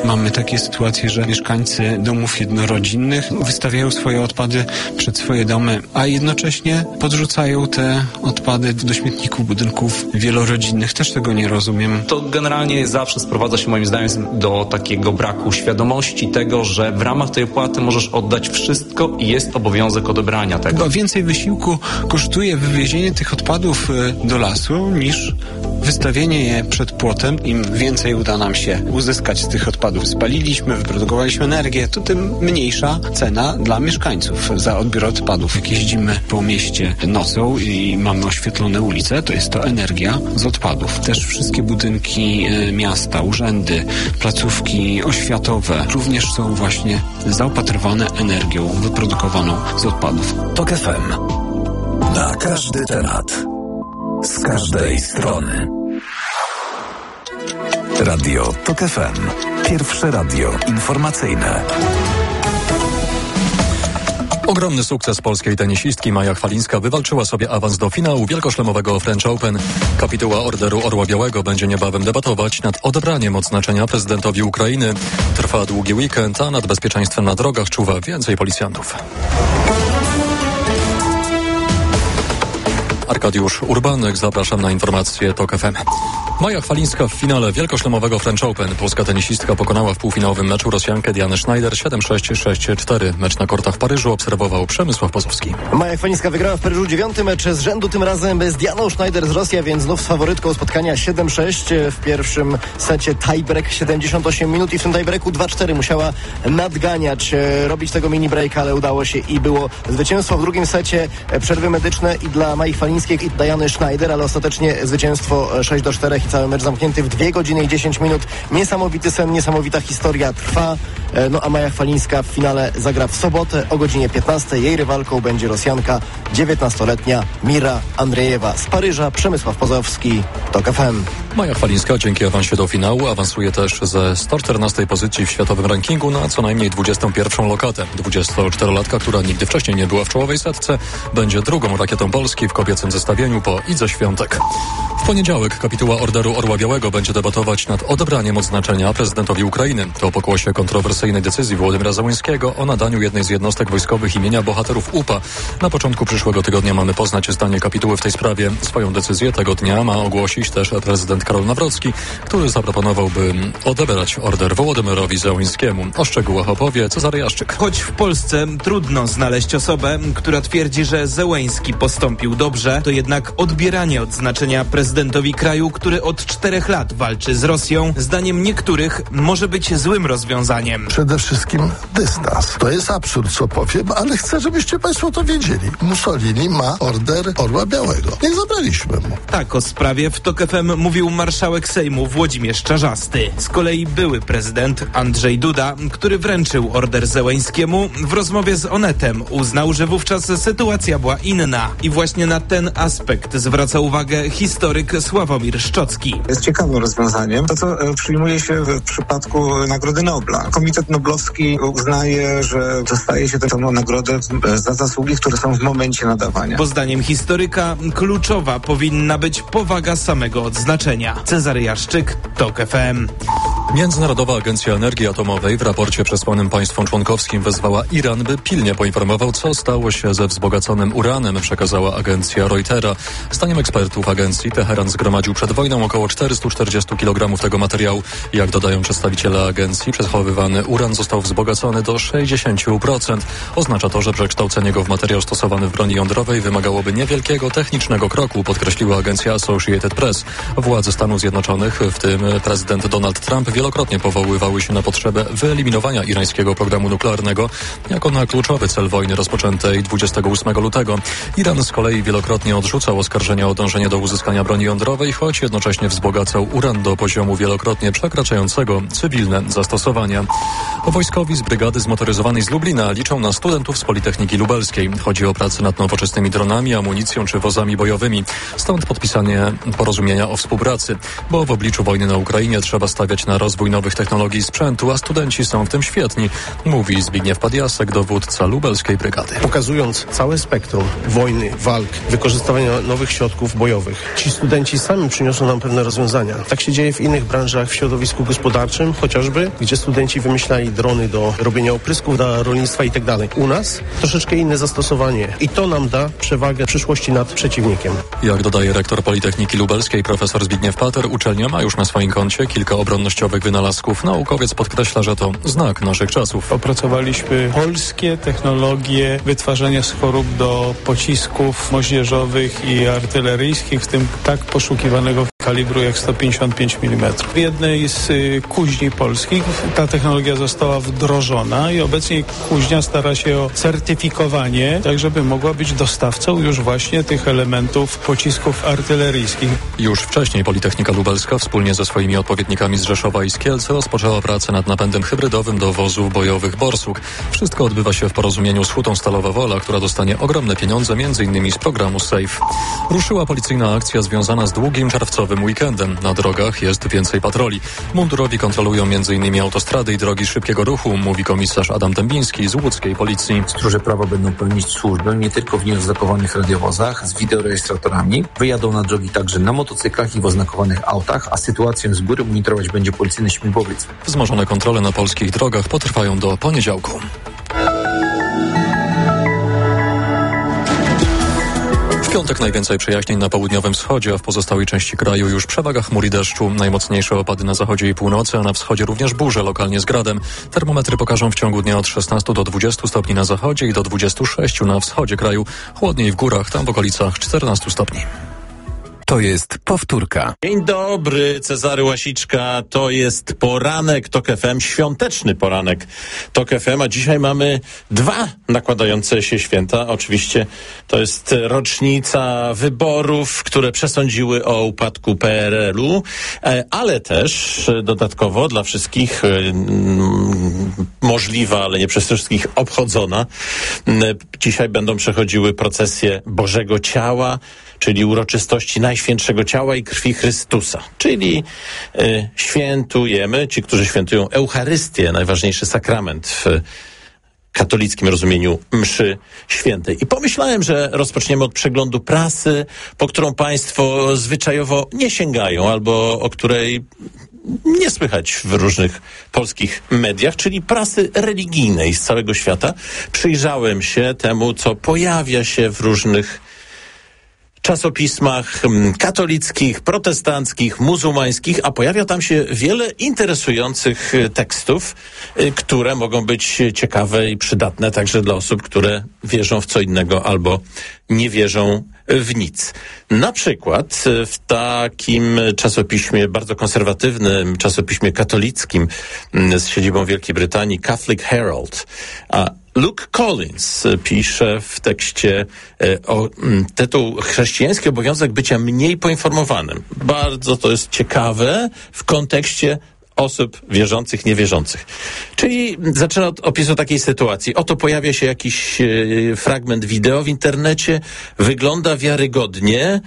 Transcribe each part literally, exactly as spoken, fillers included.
Mamy takie sytuacje, że mieszkańcy domów jednorodzinnych wystawiają swoje odpady przed swoje domy, a jednocześnie podrzucają te odpady do śmietników budynków wielorodzinnych. Też tego nie rozumiem. To generalnie zawsze sprowadza się moim zdaniem do takiego braku świadomości tego, że w ramach tej opłaty możesz oddać wszystko i jest obowiązek odebrania tego. Chyba więcej wysiłku kosztuje wywiezienie tych odpadów do lasu niż wystawienie je przed płotem. Im więcej uda nam się uzyskać z tych odpadów. Spaliliśmy, wyprodukowaliśmy energię, to tym mniejsza cena dla mieszkańców za odbiór odpadów. Jak jeździmy po mieście nocą i mamy oświetlone ulice, to jest to energia z odpadów. Też wszystkie budynki miasta, urzędy, placówki oświatowe również są właśnie zaopatrywane energią wyprodukowaną z odpadów. Tok F M. Na każdy temat. Z każdej strony. Radio Tok F M. Pierwsze radio informacyjne. Ogromny sukces polskiej tenisistki Maja Chwalińska wywalczyła sobie awans do finału wielkoszlemowego French Open. Kapituła Orderu Orła Białego będzie niebawem debatować nad odebraniem odznaczenia prezydentowi Ukrainy. Trwa długi weekend, a nad bezpieczeństwem na drogach czuwa więcej policjantów. Arkadiusz Urbanek, zapraszam na informacje Tok F M. Maja Chwalińska w finale wielkoszlemowego French Open. Polska tenisistka pokonała w półfinałowym meczu Rosjankę Dianę Schneider siedem sześć sześć cztery. Mecz na kortach w Paryżu obserwował Przemysław Pozowski. Maja Chwalińska wygrała w Paryżu dziewiąty mecz z rzędu, tym razem z Dianą Schneider z Rosji, a więc znów z faworytką spotkania siedem sześć. W pierwszym secie tiebreak siedemdziesiąt osiem minut i w tym tiebreaku dwa cztery musiała nadganiać, robić tego mini break, ale udało się i było zwycięstwo. W drugim secie przerwy medyczne i dla Mai Chwalińskiej i Diany Schneider, ale ostatecznie zwycięstwo sześć do czterech i cały mecz zamknięty w dwie godziny i dziesięć minut. Niesamowity sen, niesamowita historia trwa. No a Maja Chwalińska w finale zagra w sobotę o godzinie piętnastej. Jej rywalką będzie Rosjanka dziewiętnastoletnia Mira Andrzejewa z Paryża. Przemysław Pozowski, Tok F M. Maja Chwalińska dzięki awansie do finału awansuje też ze sto czternastej pozycji w światowym rankingu na co najmniej dwudziestą pierwszą lokatę. dwudziestoczterolatka, która nigdy wcześniej nie była w czołowej setce, będzie drugą rakietą Polski w kobiecym zestawieniu po Idze Świątek. W poniedziałek kapituła Orderu Orła Białego będzie debatować nad odebraniem odznaczenia prezydentowi Ukrainy. To pokłosie kontrowersyjnej decyzji Wołodymyra Zełenskiego o nadaniu jednej z jednostek wojskowych imienia bohaterów U P A. Na początku przyszłego tygodnia mamy poznać zdanie kapituły w tej sprawie. Swoją decyzję tego dnia ma ogłosić też prezydent Karol Nawrocki, który zaproponowałby odebrać order Wołodymyrowi Zełenskiemu. O szczegółach opowie Cezary Jaszczyk. Choć w Polsce trudno znaleźć osobę, która twierdzi, że Zełenski postąpił dobrze, to jednak odbieranie odznaczenia prezydentowi kraju, który od czterech lat walczy z Rosją, zdaniem niektórych może być złym rozwiązaniem. Przede wszystkim dystans. To jest absurd, co powiem, ale chcę, żebyście państwo to wiedzieli. Mussolini ma order Orła Białego. Nie zabraliśmy mu. Tak o sprawie w Tok F M mówił marszałek Sejmu Włodzimierz Czarzasty. Z kolei były prezydent Andrzej Duda, który wręczył order Zełenskiemu, w rozmowie z Onetem uznał, że wówczas sytuacja była inna i właśnie na ten aspekt zwraca uwagę historyk Sławomir Szczocki. Jest ciekawym rozwiązaniem to, co przyjmuje się w przypadku Nagrody Nobla. Komitet Noblowski uznaje, że dostaje się tę nagrodę za zasługi, które są w momencie nadawania. Bo zdaniem historyka kluczowa powinna być powaga samego odznaczenia. Cezary Jaszczyk, Tok F M. Międzynarodowa Agencja Energii Atomowej w raporcie przesłanym państwom członkowskim wezwała Iran, by pilnie poinformował, co stało się ze wzbogaconym uranem, przekazała agencja Reutera. Zdaniem ekspertów agencji Teheran zgromadził przed wojną około czterysta czterdzieści kilogramów tego materiału. Jak dodają przedstawiciele agencji, przechowywany uran został wzbogacony do sześćdziesiąt procent. Oznacza to, że przekształcenie go w materiał stosowany w broni jądrowej wymagałoby niewielkiego technicznego kroku, podkreśliła agencja Associated Press. Władze Stanów Zjednoczonych, w tym prezydent Donald Trump, wielokrotnie powoływały się na potrzebę wyeliminowania irańskiego programu nuklearnego jako na kluczowy cel wojny rozpoczętej dwudziestego ósmego lutego. Iran z kolei wielokrotnie odrzucał oskarżenia o dążenie do uzyskania broni jądrowej, choć jednocześnie wzbogacał uran do poziomu wielokrotnie przekraczającego cywilne zastosowania. Wojskowi z brygady zmotoryzowanej z Lublina liczą na studentów z Politechniki Lubelskiej. Chodzi o pracę nad nowoczesnymi dronami, amunicją czy wozami bojowymi. Stąd podpisanie porozumienia o współpracy, bo w obliczu wojny na Ukrainie trzeba stawiać na rozwój nowych technologii i sprzętu, a studenci są w tym świetni, mówi Zbigniew Podjasek, dowódca lubelskiej brygady. Pokazując całe spektrum wojny, walk, wykorzystywania nowych środków bojowych, ci studenci sami przyniosą nam pewne rozwiązania. Tak się dzieje w innych branżach, w środowisku gospodarczym chociażby, gdzie studenci wymyślali drony do robienia oprysków dla rolnictwa i tak dalej. U nas troszeczkę inne zastosowanie i to nam da przewagę w przyszłości nad przeciwnikiem. Jak dodaje rektor Politechniki Lubelskiej profesor Zbigniew Pater, uczelnia ma już na swoim koncie kilka obronnościowych wynalazków. Naukowiec podkreśla, że to znak naszych czasów. Opracowaliśmy polskie technologie wytwarzania skorób do pocisków moździerzowych i artyleryjskich, w tym tak poszukiwanego kalibru jak sto pięćdziesiąt pięć milimetrów. W jednej z y, kuźni polskich ta technologia została wdrożona i obecnie kuźnia stara się o certyfikowanie, tak żeby mogła być dostawcą już właśnie tych elementów pocisków artyleryjskich. Już wcześniej Politechnika Lubelska wspólnie ze swoimi odpowiednikami z Rzeszowa i z Kielc rozpoczęła pracę nad napędem hybrydowym do wozów bojowych Borsuk. Wszystko odbywa się w porozumieniu z Hutą Stalowa Wola, która dostanie ogromne pieniądze między innymi z programu SAFE. Ruszyła policyjna akcja związana z długim czerwcowym weekendem. Na drogach jest więcej patroli. Mundurowi kontrolują między innymi autostrady i drogi szybkiego ruchu, mówi komisarz Adam Dębiński z łódzkiej policji. Stróże prawa będą pełnić służbę nie tylko w nieoznakowanych radiowozach z wideorejestratorami. Wyjadą na drogi także na motocyklach i w oznakowanych autach, a sytuację z góry monitorować będzie policyjny śmigłowiec. Wzmożone kontrole na polskich drogach potrwają do poniedziałku. W piątek najwięcej przejaśnień na południowym wschodzie, a w pozostałej części kraju już przewaga chmur i deszczu. Najmocniejsze opady na zachodzie i północy, a na wschodzie również burze, lokalnie z gradem. Termometry pokażą w ciągu dnia od szesnastu do dwudziestu stopni na zachodzie i do dwudziestu sześciu na wschodzie kraju. Chłodniej w górach, tam w okolicach czternastu stopni. To jest powtórka. Dzień dobry, Cezary Łasiczka. To jest poranek Tok F M, świąteczny poranek Tok F M, a dzisiaj mamy dwa nakładające się święta. Oczywiście to jest rocznica wyborów, które przesądziły o upadku P R L u, ale też dodatkowo dla wszystkich możliwa, ale nie przez wszystkich obchodzona. Dzisiaj będą przechodziły procesje Bożego Ciała, czyli uroczystości Najświętszego Ciała i Krwi Chrystusa. Czyli y, świętujemy, ci, którzy świętują Eucharystię, najważniejszy sakrament w katolickim rozumieniu mszy świętej. I pomyślałem, że rozpoczniemy od przeglądu prasy, po którą państwo zwyczajowo nie sięgają, albo o której nie słychać w różnych polskich mediach, czyli prasy religijnej z całego świata. Przyjrzałem się temu, co pojawia się w różnych czasopismach katolickich, protestanckich, muzułmańskich, a pojawia tam się wiele interesujących tekstów, które mogą być ciekawe i przydatne także dla osób, które wierzą w co innego albo nie wierzą w nic. Na przykład w takim czasopiśmie, bardzo konserwatywnym czasopiśmie katolickim z siedzibą Wielkiej Brytanii, Catholic Herald, a Luke Collins pisze w tekście e, o m, tytuł Chrześcijański obowiązek bycia mniej poinformowanym. Bardzo to jest ciekawe w kontekście osób wierzących, niewierzących. Czyli zaczyna od opisu takiej sytuacji. Oto pojawia się jakiś e, fragment wideo w internecie, wygląda wiarygodnie, e,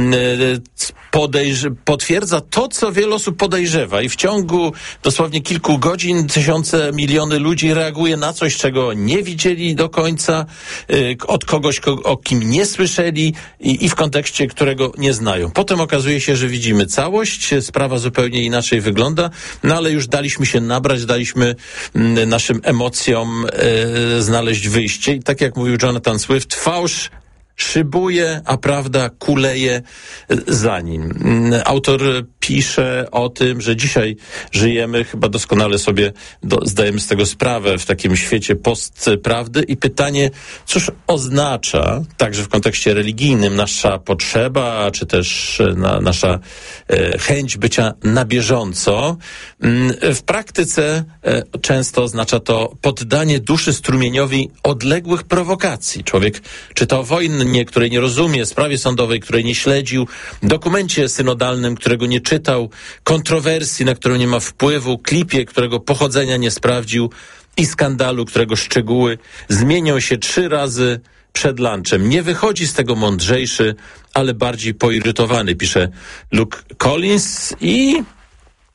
podejrz- potwierdza to, co wiele osób podejrzewa i w ciągu dosłownie kilku godzin tysiące, miliony ludzi reaguje na coś, czego nie widzieli do końca, e, od kogoś, ko- o kim nie słyszeli i, i w kontekście, którego nie znają. Potem okazuje się, że widzimy całość, sprawa zupełnie inaczej wygląda, no ale już daliśmy się nabrać, daliśmy m, naszym emocjom e, znaleźć wyjście i tak jak mówił Jonathan Swift, fałsz szybuje, a prawda kuleje za nim. Autor pisze o tym, że dzisiaj żyjemy, chyba doskonale sobie do, zdajemy z tego sprawę, w takim świecie postprawdy i pytanie, cóż oznacza, także w kontekście religijnym, nasza potrzeba, czy też na, nasza e, chęć bycia na bieżąco. W praktyce e, często oznacza to poddanie duszy strumieniowi odległych prowokacji. Człowiek czyta o wojnie, której nie rozumie, sprawie sądowej, której nie śledził, dokumencie synodalnym, którego nie czytał, kontrowersji, na którą nie ma wpływu, klipie, którego pochodzenia nie sprawdził i skandalu, którego szczegóły zmienią się trzy razy przed lunchem. Nie wychodzi z tego mądrzejszy, ale bardziej poirytowany, pisze Luke Collins i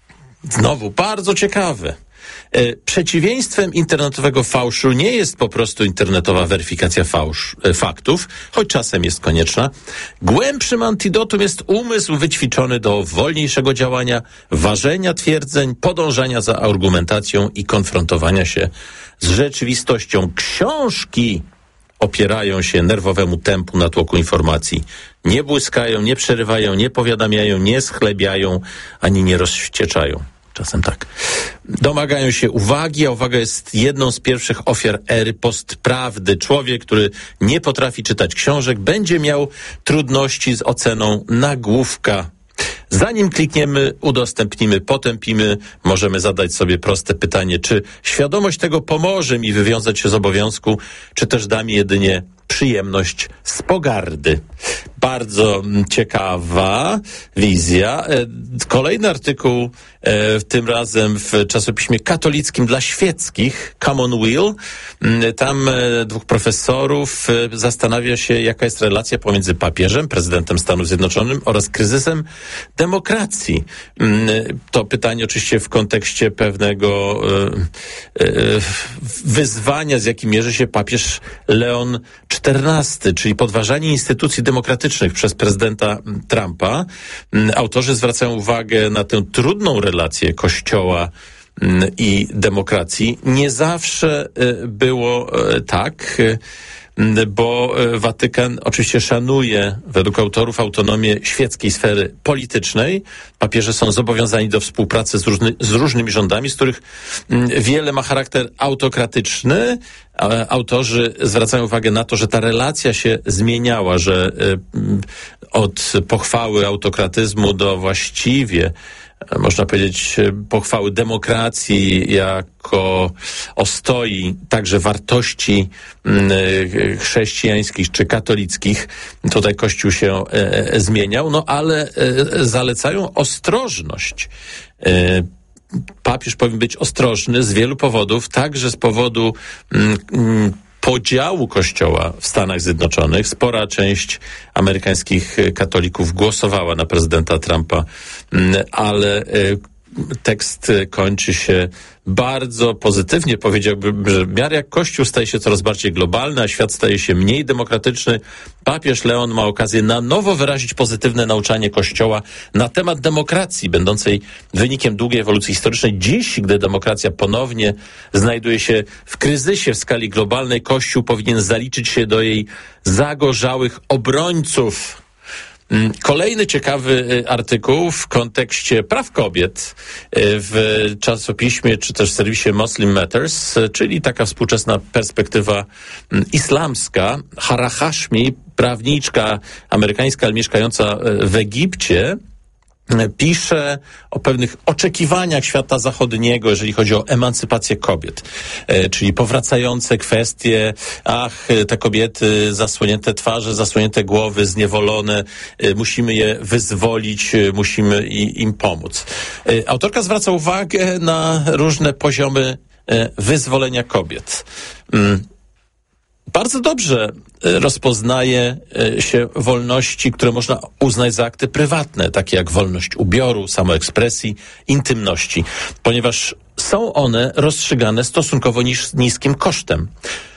znowu bardzo ciekawe. Przeciwieństwem internetowego fałszu nie jest po prostu internetowa weryfikacja fałsz, faktów, choć czasem jest konieczna. Głębszym antidotum jest umysł wyćwiczony do wolniejszego działania, ważenia twierdzeń, podążania za argumentacją i konfrontowania się z rzeczywistością. Książki opierają się nerwowemu tempu natłoku informacji. Nie błyskają, nie przerywają, nie powiadamiają, nie schlebiają, ani nie rozwścieczają. Czasem tak. Domagają się uwagi, a uwaga jest jedną z pierwszych ofiar ery postprawdy. Człowiek, który nie potrafi czytać książek, będzie miał trudności z oceną nagłówka. Zanim klikniemy, udostępnimy, potępimy, możemy zadać sobie proste pytanie, czy świadomość tego pomoże mi wywiązać się z obowiązku, czy też da mi jedynie przyjemność z pogardy. Bardzo ciekawa wizja. Kolejny artykuł, tym razem w czasopiśmie katolickim dla świeckich, Commonweal. Tam dwóch profesorów zastanawia się, jaka jest relacja pomiędzy papieżem, prezydentem Stanów Zjednoczonych oraz kryzysem demokracji. To pytanie oczywiście w kontekście pewnego wyzwania, z jakim mierzy się papież Leon czternasty, czyli podważanie instytucji demokratycznych przez prezydenta Trumpa. Autorzy zwracają uwagę na tę trudną relację Kościoła i demokracji. Nie zawsze było tak, bo Watykan oczywiście szanuje, według autorów, autonomię świeckiej sfery politycznej. Papieże są zobowiązani do współpracy z, różny, z różnymi rządami, z których wiele ma charakter autokratyczny. Autorzy zwracają uwagę na to, że ta relacja się zmieniała, że od pochwały autokratyzmu do właściwie, można powiedzieć, pochwały demokracji jako ostoi także wartości chrześcijańskich czy katolickich. Tutaj Kościół się e, zmieniał, no ale e, zalecają ostrożność. E, papież powinien być ostrożny z wielu powodów, także z powodu mm, podziału Kościoła w Stanach Zjednoczonych. Spora część amerykańskich katolików głosowała na prezydenta Trumpa, ale tekst kończy się bardzo pozytywnie. Powiedziałbym, że w miarę jak Kościół staje się coraz bardziej globalny, a świat staje się mniej demokratyczny, papież Leon ma okazję na nowo wyrazić pozytywne nauczanie Kościoła na temat demokracji, będącej wynikiem długiej ewolucji historycznej. Dziś, gdy demokracja ponownie znajduje się w kryzysie w skali globalnej, Kościół powinien zaliczyć się do jej zagorzałych obrońców. Kolejny ciekawy artykuł w kontekście praw kobiet w czasopiśmie czy też w serwisie Muslim Matters, czyli taka współczesna perspektywa islamska. Hara Hashmi, prawniczka amerykańska, ale mieszkająca w Egipcie, pisze o pewnych oczekiwaniach świata zachodniego, jeżeli chodzi o emancypację kobiet, e, czyli powracające kwestie, ach, te kobiety, zasłonięte twarze, zasłonięte głowy, zniewolone, e, musimy je wyzwolić, e, musimy i, im pomóc. E, autorka zwraca uwagę na różne poziomy e, wyzwolenia kobiet. Mm. Bardzo dobrze rozpoznaje się wolności, które można uznać za akty prywatne, takie jak wolność ubioru, samoekspresji, intymności, ponieważ są one rozstrzygane stosunkowo nis- niskim kosztem.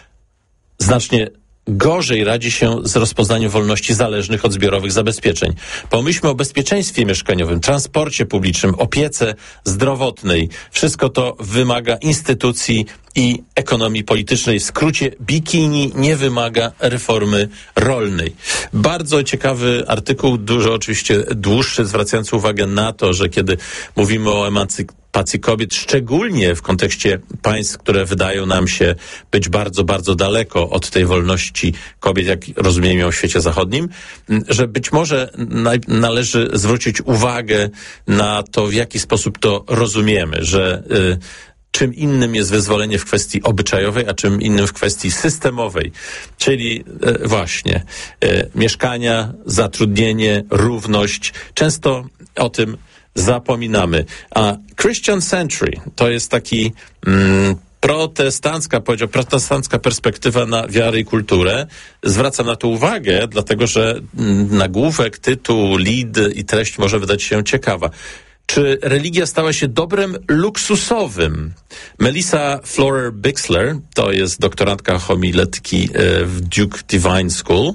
Znacznie gorzej radzi się z rozpoznaniem wolności zależnych od zbiorowych zabezpieczeń. Pomyślmy o bezpieczeństwie mieszkaniowym, transporcie publicznym, opiece zdrowotnej. Wszystko to wymaga instytucji i ekonomii politycznej. W skrócie, bikini nie wymaga reformy rolnej. Bardzo ciekawy artykuł, dużo oczywiście dłuższy, zwracający uwagę na to, że kiedy mówimy o emancypacji kobiet, szczególnie w kontekście państw, które wydają nam się być bardzo, bardzo daleko od tej wolności kobiet, jak rozumiemy ją w świecie zachodnim, że być może na, należy zwrócić uwagę na to, w jaki sposób to rozumiemy, że y, czym innym jest wyzwolenie w kwestii obyczajowej, a czym innym w kwestii systemowej. Czyli e, właśnie e, mieszkania, zatrudnienie, równość. Często o tym zapominamy. A Christian Century to jest taki mm, protestancka, powiedział, protestancka perspektywa na wiarę i kulturę. Zwracam na to uwagę, dlatego że mm, nagłówek, tytuł, lead i treść może wydać się ciekawa. Czy religia stała się dobrem luksusowym? Melissa Florer-Bixler, to jest doktorantka homiletki w Duke Divine School,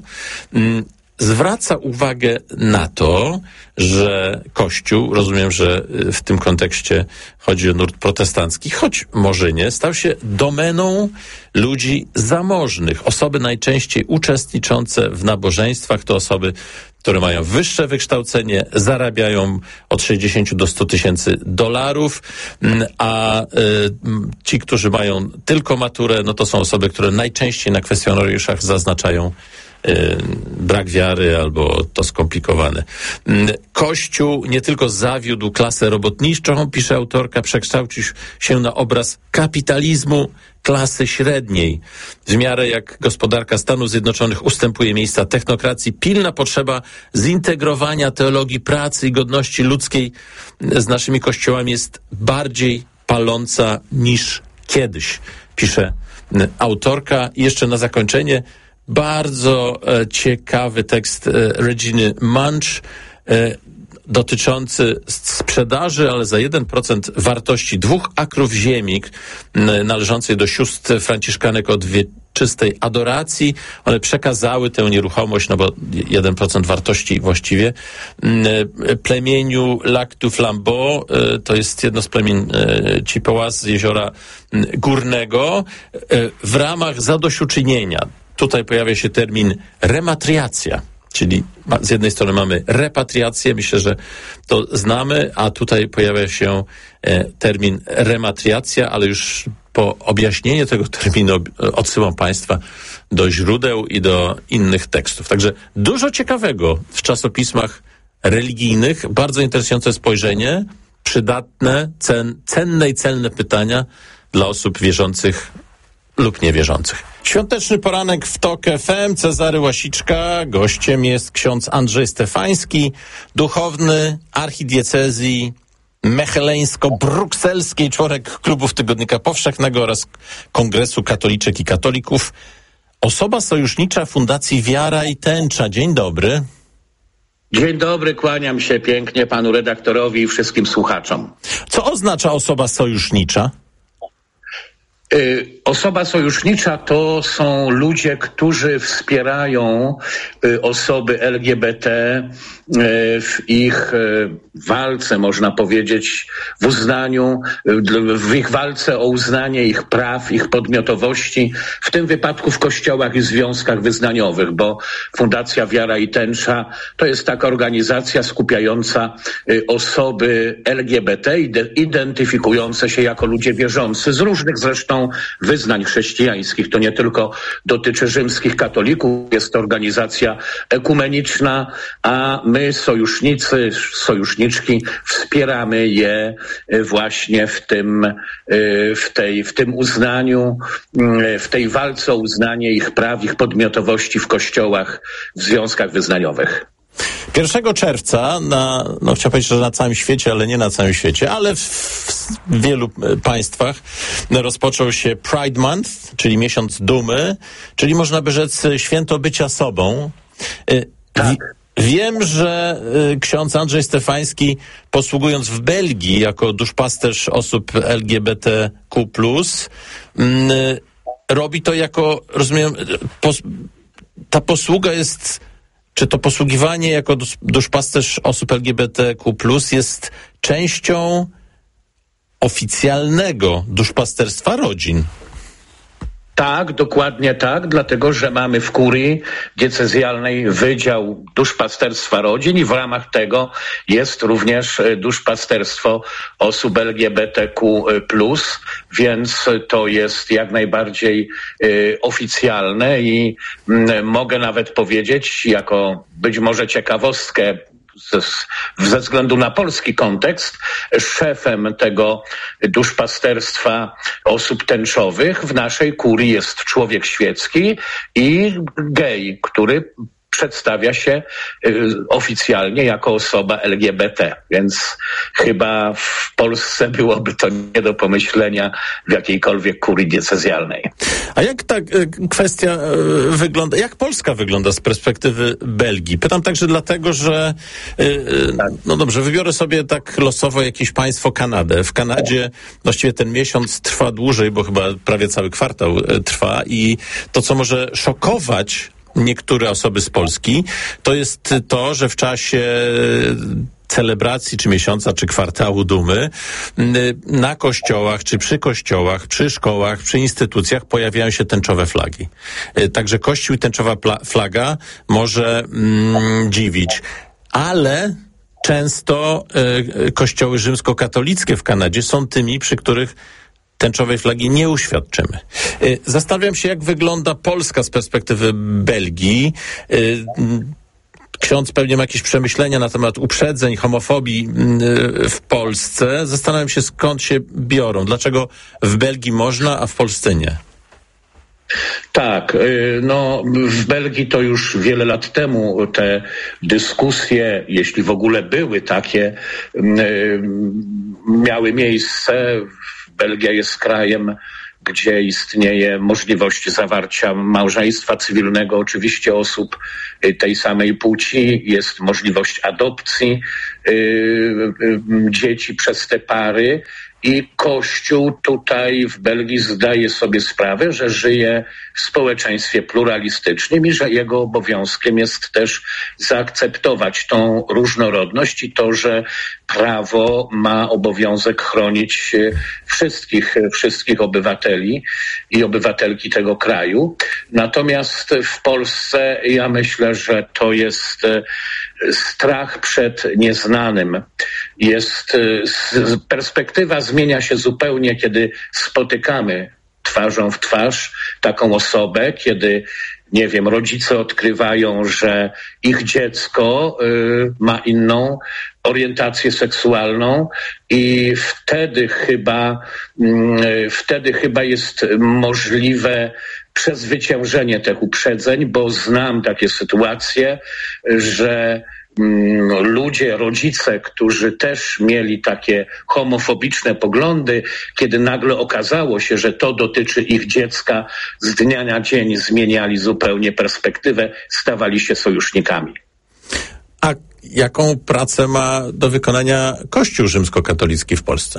zwraca uwagę na to, że Kościół, rozumiem, że w tym kontekście chodzi o nurt protestancki, choć może nie, stał się domeną ludzi zamożnych. Osoby najczęściej uczestniczące w nabożeństwach to osoby, które mają wyższe wykształcenie, zarabiają od sześćdziesięciu do stu tysięcy dolarów, a y, ci, którzy mają tylko maturę, no to są osoby, które najczęściej na kwestionariuszach zaznaczają brak wiary albo to skomplikowane. Kościół nie tylko zawiódł klasę robotniczą, pisze autorka, przekształcił się na obraz kapitalizmu klasy średniej. W miarę jak gospodarka Stanów Zjednoczonych ustępuje miejsca technokracji, pilna potrzeba zintegrowania teologii pracy i godności ludzkiej z naszymi kościołami jest bardziej paląca niż kiedyś, pisze autorka. I jeszcze na zakończenie bardzo e, ciekawy tekst e, Reginy Munch e, dotyczący sprzedaży, ale za jeden procent wartości dwóch akrów ziemi e, należącej do sióstr franciszkanek od wieczystej adoracji. One przekazały tę nieruchomość, no bo jeden procent wartości właściwie, e, plemieniu Lac du Flambeau, e, to jest jedno z plemień e, Chippewas z jeziora e, Górnego, e, w ramach zadośćuczynienia. Tutaj pojawia się termin rematriacja, czyli z jednej strony mamy repatriację, myślę, że to znamy, a tutaj pojawia się e, termin rematriacja, ale już po objaśnienie tego terminu odsyłam Państwa do źródeł i do innych tekstów. Także dużo ciekawego w czasopismach religijnych, bardzo interesujące spojrzenie, przydatne, cen, cenne i celne pytania dla osób wierzących lub niewierzących. Świąteczny poranek w TOK F M, Cezary Łasiczka. Gościem jest ksiądz Andrzej Stefański, duchowny archidiecezji mecheleńsko-brukselskiej, członek klubów Tygodnika Powszechnego oraz Kongresu Katoliczek i Katolików. Osoba sojusznicza Fundacji Wiara i Tęcza. Dzień dobry. Dzień dobry, kłaniam się pięknie panu redaktorowi i wszystkim słuchaczom. Co oznacza osoba sojusznicza? Osoba sojusznicza to są ludzie, którzy wspierają osoby L G B T w ich walce, można powiedzieć, w uznaniu, w ich walce o uznanie ich praw, ich podmiotowości, w tym wypadku w kościołach i związkach wyznaniowych, bo Fundacja Wiara i Tęcza to jest taka organizacja skupiająca osoby L G B T identyfikujące się jako ludzie wierzący z różnych zresztą wyznań chrześcijańskich. To nie tylko dotyczy rzymskich katolików, jest to organizacja ekumeniczna, a my sojusznicy, sojuszniczki wspieramy je właśnie w tym, w tej, w tym uznaniu, w tej walce o uznanie ich praw, ich podmiotowości w kościołach, w związkach wyznaniowych. pierwszego czerwca na, no chciałem powiedzieć, że na całym świecie, ale nie na całym świecie, ale w, w wielu państwach rozpoczął się Pride Month, czyli miesiąc dumy, czyli można by rzec święto bycia sobą. Tak. Wiem, że y, ksiądz Andrzej Stefański, posługując w Belgii jako duszpasterz osób L G B T Q plus, y, robi to jako, rozumiem, pos, ta posługa jest, czy to posługiwanie jako duszpasterz osób L G B T Q plus jest częścią oficjalnego duszpasterstwa rodzin. Tak, dokładnie tak, dlatego że mamy w kurii diecezjalnej Wydział Duszpasterstwa Rodzin i w ramach tego jest również duszpasterstwo osób L G B T Q plus, więc to jest jak najbardziej y, oficjalne i y, mogę nawet powiedzieć, jako być może ciekawostkę, ze względu na polski kontekst, szefem tego duszpasterstwa osób tęczowych w naszej kurii jest człowiek świecki i gej, który przedstawia się oficjalnie jako osoba L G B T, więc chyba w Polsce byłoby to nie do pomyślenia w jakiejkolwiek kurii diecezjalnej. A jak ta kwestia wygląda, jak Polska wygląda z perspektywy Belgii? Pytam także dlatego, że no dobrze, wybiorę sobie tak losowo jakieś państwo, Kanadę. W Kanadzie właściwie ten miesiąc trwa dłużej, bo chyba prawie cały kwartał trwa i to, co może szokować niektóre osoby z Polski, to jest to, że w czasie celebracji, czy miesiąca, czy kwartału dumy, na kościołach, czy przy kościołach, przy szkołach, przy instytucjach pojawiają się tęczowe flagi. Także kościół i tęczowa flaga może mm, dziwić, ale często y, kościoły rzymskokatolickie w Kanadzie są tymi, przy których tęczowej flagi nie uświadczymy. Y, zastanawiam się, jak wygląda Polska z perspektywy Belgii. Y, Ksiądz pewnie ma jakieś przemyślenia na temat uprzedzeń, homofobii w Polsce. Zastanawiam się, skąd się biorą. Dlaczego w Belgii można, a w Polsce nie? Tak, no w Belgii to już wiele lat temu te dyskusje, jeśli w ogóle były takie, miały miejsce. Belgia jest krajem, gdzie istnieje możliwość zawarcia małżeństwa cywilnego, oczywiście osób tej samej płci, jest możliwość adopcji yy, yy, dzieci przez te pary i Kościół tutaj w Belgii zdaje sobie sprawę, że żyje w społeczeństwie pluralistycznym i że jego obowiązkiem jest też zaakceptować tą różnorodność i to, że prawo ma obowiązek chronić wszystkich, wszystkich obywateli i obywatelki tego kraju. Natomiast w Polsce ja myślę, że to jest strach przed nieznanym. Jest perspektywa zmienia się zupełnie, kiedy spotykamy twarzą w twarz taką osobę, kiedy, nie wiem, rodzice odkrywają, że ich dziecko y, ma inną orientację seksualną i wtedy chyba, y, wtedy chyba jest możliwe przezwyciężenie tych uprzedzeń, bo znam takie sytuacje, że ludzie, rodzice, którzy też mieli takie homofobiczne poglądy, kiedy nagle okazało się, że to dotyczy ich dziecka, z dnia na dzień zmieniali zupełnie perspektywę, stawali się sojusznikami. A jaką pracę ma do wykonania Kościół rzymskokatolicki w Polsce?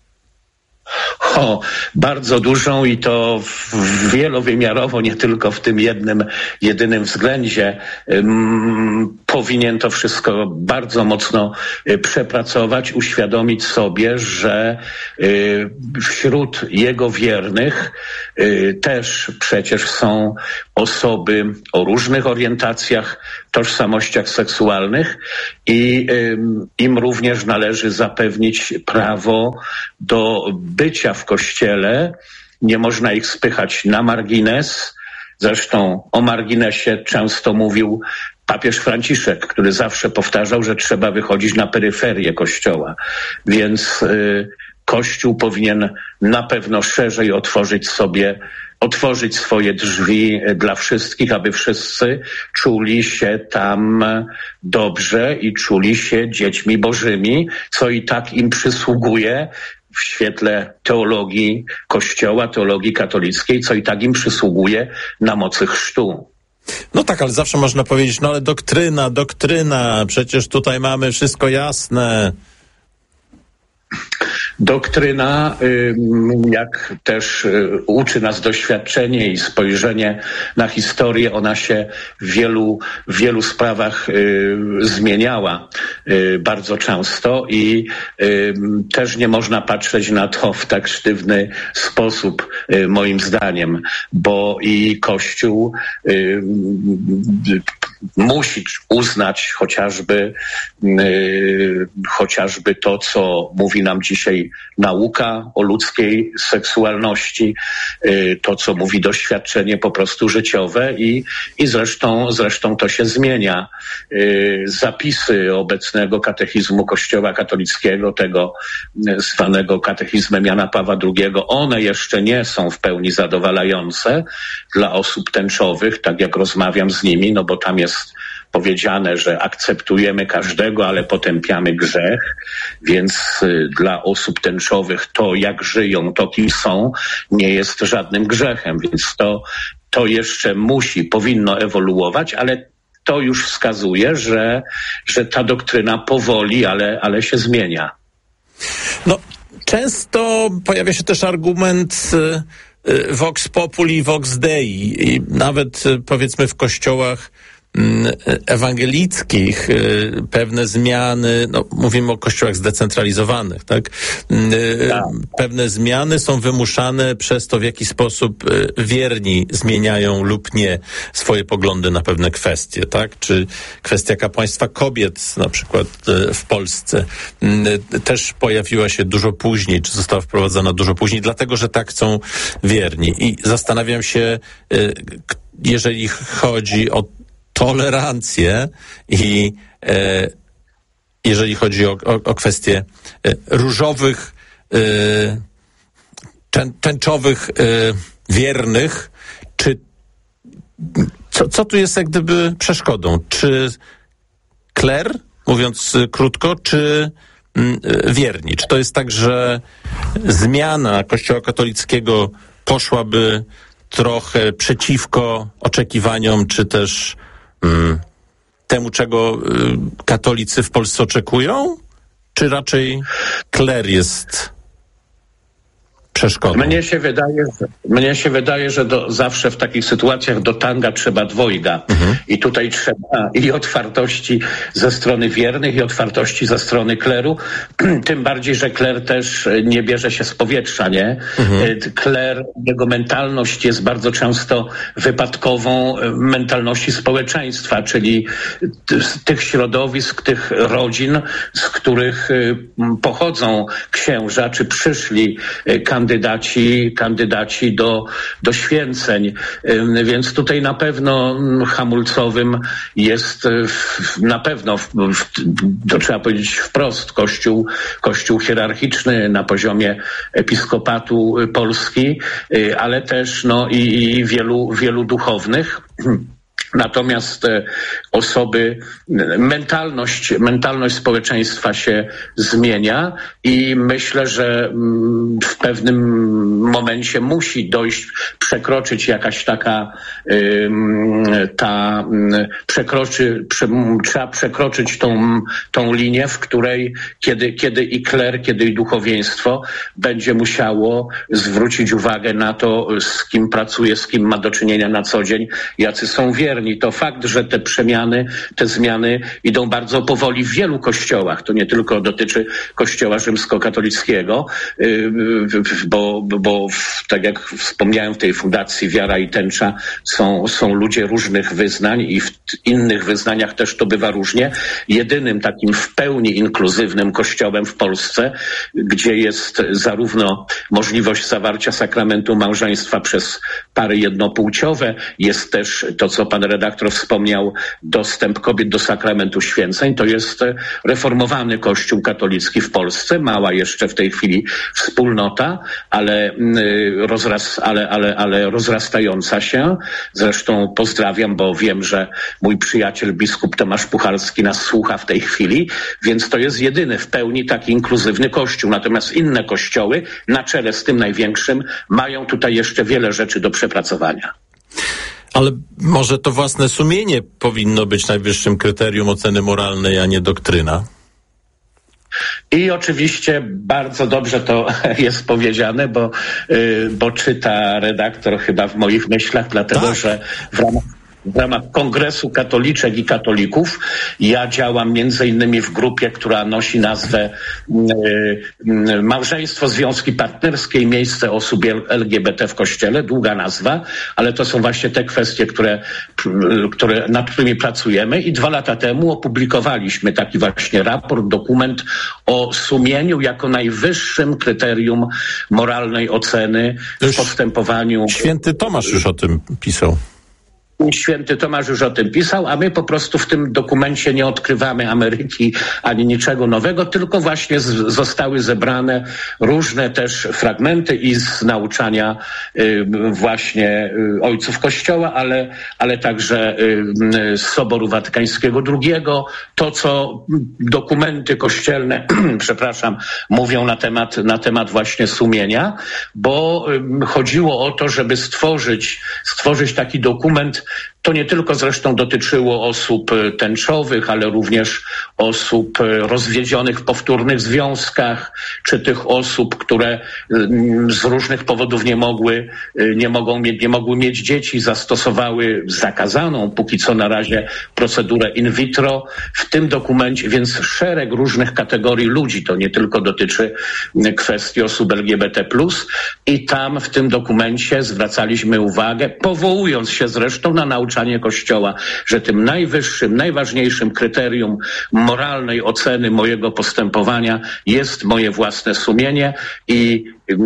O, bardzo dużą i to wielowymiarowo, nie tylko w tym jednym, jedynym względzie. Um, powinien to wszystko bardzo mocno y, przepracować, uświadomić sobie, że y, wśród jego wiernych y, też przecież są osoby o różnych orientacjach, tożsamościach seksualnych i y, im również należy zapewnić prawo do bycia w Kościele. Nie można ich spychać na margines. Zresztą o marginesie często mówił papież Franciszek, który zawsze powtarzał, że trzeba wychodzić na peryferię Kościoła. Więc y, Kościół powinien na pewno szerzej otworzyć sobie, otworzyć swoje drzwi dla wszystkich, aby wszyscy czuli się tam dobrze i czuli się dziećmi bożymi, co i tak im przysługuje w świetle teologii Kościoła, teologii katolickiej, co i tak im przysługuje na mocy chrztu. No tak, ale zawsze można powiedzieć, no ale doktryna, doktryna, przecież tutaj mamy wszystko jasne. Doktryna, jak też uczy nas doświadczenie i spojrzenie na historię, ona się w wielu, w wielu sprawach zmieniała bardzo często i też nie można patrzeć na to w tak sztywny sposób, moim zdaniem, bo i Kościół musi uznać chociażby, chociażby to, co mówi nam dzisiaj nauka o ludzkiej seksualności, to, co mówi doświadczenie po prostu życiowe i, i zresztą, zresztą to się zmienia. Zapisy obecnego katechizmu Kościoła katolickiego, tego zwanego katechizmem Jana Pawła drugiego, one jeszcze nie są w pełni zadowalające dla osób tęczowych, tak jak rozmawiam z nimi, no bo tam jest jest powiedziane, że akceptujemy każdego, ale potępiamy grzech, więc dla osób tęczowych to, jak żyją, to kim są, nie jest żadnym grzechem, więc to, to jeszcze musi, powinno ewoluować, ale to już wskazuje, że, że ta doktryna powoli, ale, ale się zmienia. No, często pojawia się też argument vox populi, vox dei i nawet powiedzmy w kościołach ewangelickich pewne zmiany, no mówimy o kościołach zdecentralizowanych, tak? tak? Pewne zmiany są wymuszane przez to, w jaki sposób wierni zmieniają lub nie swoje poglądy na pewne kwestie, tak? Czy kwestia kapłaństwa kobiet na przykład w Polsce też pojawiła się dużo później, czy została wprowadzona dużo później, dlatego, że tak chcą wierni. I zastanawiam się, jeżeli chodzi o tolerancję i e, jeżeli chodzi o, o, o kwestie e, różowych, e, tę, tęczowych e, wiernych, czy co, co tu jest jak gdyby przeszkodą? Czy kler, mówiąc krótko, czy m, wierni? Czy to jest tak, że zmiana Kościoła katolickiego poszłaby trochę przeciwko oczekiwaniom, czy też Hmm. temu, czego y, katolicy w Polsce oczekują? Czy raczej kler jest przeszkodą? Mnie się wydaje, że, mnie się wydaje, że do, zawsze w takich sytuacjach do tanga trzeba dwojga. Mhm. I tutaj trzeba i otwartości ze strony wiernych, i otwartości ze strony kleru. Tym bardziej, że kler też nie bierze się z powietrza, nie? Mhm. Kler, jego mentalność jest bardzo często wypadkową mentalności społeczeństwa, czyli z tych środowisk, tych rodzin, z których pochodzą księża, czy przyszli kandydaci Kandydaci, kandydaci do, do święceń. Więc tutaj na pewno hamulcowym jest na pewno, to trzeba powiedzieć wprost, kościół, kościół hierarchiczny na poziomie episkopatu Polski, ale też no, i, i wielu, wielu duchownych. Natomiast osoby, mentalność, mentalność społeczeństwa się zmienia i myślę, że w pewnym momencie musi dojść, przekroczyć jakaś taka, ta, przekroczy, prze, trzeba przekroczyć tą, tą linię, w której kiedy, kiedy i kler, kiedy i duchowieństwo będzie musiało zwrócić uwagę na to, z kim pracuje, z kim ma do czynienia na co dzień, jacy są wierni. To fakt, że te przemiany, te zmiany idą bardzo powoli w wielu kościołach. To nie tylko dotyczy kościoła rzymskokatolickiego, bo, bo tak jak wspomniałem, w tej fundacji Wiara i Tęcza są, są ludzie różnych wyznań i w innych wyznaniach też to bywa różnie. Jedynym takim w pełni inkluzywnym kościołem w Polsce, gdzie jest zarówno możliwość zawarcia sakramentu małżeństwa przez pary jednopłciowe, jest też to, co pan redaktor wspomniał, dostęp kobiet do sakramentu święceń. To jest reformowany Kościół katolicki w Polsce, mała jeszcze w tej chwili wspólnota, ale, rozraz, ale, ale, ale rozrastająca się. Zresztą pozdrawiam, bo wiem, że mój przyjaciel biskup Tomasz Puchalski nas słucha w tej chwili, więc to jest jedyny w pełni taki inkluzywny Kościół. Natomiast inne kościoły, na czele z tym największym, mają tutaj jeszcze wiele rzeczy do przepracowania. Ale może to własne sumienie powinno być najwyższym kryterium oceny moralnej, a nie doktryna? I oczywiście bardzo dobrze to jest powiedziane, bo, bo czyta redaktor chyba w moich myślach, dlatego tak. że w ramach W ramach Kongresu Katoliczek i Katolików ja działam między innymi w grupie, która nosi nazwę y, Małżeństwo, Związki Partnerskie i Miejsce Osób L G B T w Kościele. Długa nazwa, ale to są właśnie te kwestie, które, które, nad którymi pracujemy i dwa lata temu opublikowaliśmy taki właśnie raport, dokument o sumieniu jako najwyższym kryterium moralnej oceny w postępowaniu. Święty Tomasz już o tym pisał. Święty Tomasz już o tym pisał, a my po prostu w tym dokumencie nie odkrywamy Ameryki ani niczego nowego, tylko właśnie z, zostały zebrane różne też fragmenty i z nauczania y, właśnie y, ojców Kościoła, ale, ale także y, z Soboru Watykańskiego drugiego, to co dokumenty kościelne, przepraszam, mówią na temat, na temat właśnie sumienia, bo y, chodziło o to, żeby stworzyć, stworzyć taki dokument. To nie tylko zresztą dotyczyło osób tęczowych, ale również osób rozwiedzionych w powtórnych związkach, czy tych osób, które z różnych powodów nie mogły, nie mogą mieć, nie mogły mieć dzieci, zastosowały zakazaną póki co na razie procedurę in vitro. W tym dokumencie więc szereg różnych kategorii ludzi, to nie tylko dotyczy kwestii osób L G B T plus, i tam w tym dokumencie zwracaliśmy uwagę, powołując się zresztą na nauczanie Kościoła, że tym najwyższym, najważniejszym kryterium moralnej oceny mojego postępowania jest moje własne sumienie i